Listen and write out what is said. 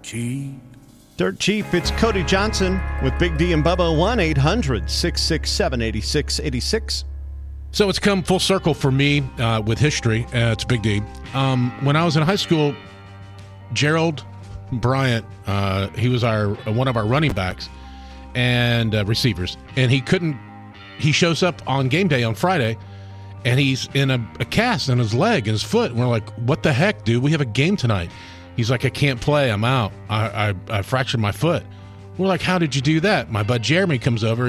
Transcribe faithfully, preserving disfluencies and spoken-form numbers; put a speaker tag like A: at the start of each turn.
A: cheap.
B: Dirt cheap. It's Cody Johnson with Big D and Bubba. one eight hundred six six seven eight six eight six.
C: So it's come full circle for me uh, with history. Uh, it's Big D. Um, when I was in high school, Gerald Bryant, uh, he was our one of our running backs and uh, receivers, and he couldn't. He shows up on game day on Friday, and he's in a, a cast in his leg and his foot. And we're like, "What the heck, dude? We have a game tonight." He's like, "I can't play. I'm out. I I, I fractured my foot." We're like, "How did you do that?" My bud Jeremy comes over.